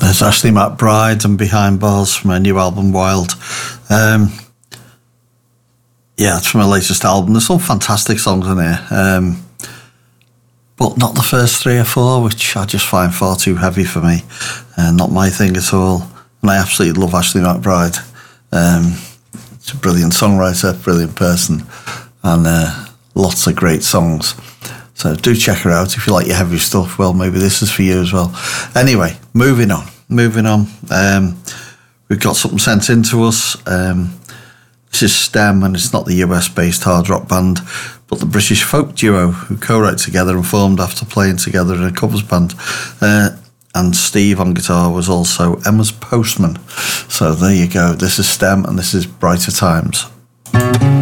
There's Ashley McBryde and Behind Bars from her new album Wild. Yeah, it's from her latest album. There's some fantastic songs in here, but not the first 3 or 4, which I just find far too heavy for me. Not my thing at all. And I absolutely love Ashley McBryde. She's a brilliant songwriter, brilliant person, and lots of great songs. So do check her out if you like your heavy stuff. Well, maybe this is for you as well. Anyway, moving on. We've got something sent in to us. This is Stem, and it's not the US-based hard rock band, but the British folk duo who co-wrote together and formed after playing together in a covers band. And Steve on guitar was also Emma's postman. So there you go. This is Stem, and this is Brighter Times.